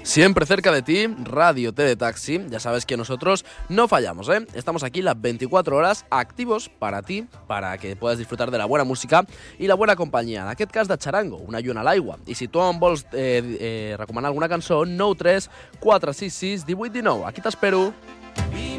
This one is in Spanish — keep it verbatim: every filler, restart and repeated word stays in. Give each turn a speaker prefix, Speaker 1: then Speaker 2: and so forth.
Speaker 1: Siempre cerca de ti, Radio Teletaxi. Ya sabes que nosotros no fallamos, ¿eh? Estamos aquí las veinticuatro horas activos para ti, para que puedas disfrutar de la buena música i la bona companyia. En aquest cas de Charango, una lluna a l'aigua. I si tu em vols eh, eh, recomanar alguna cançó, nou tres quatre sis sis divuit dinou. Aquí t'espero.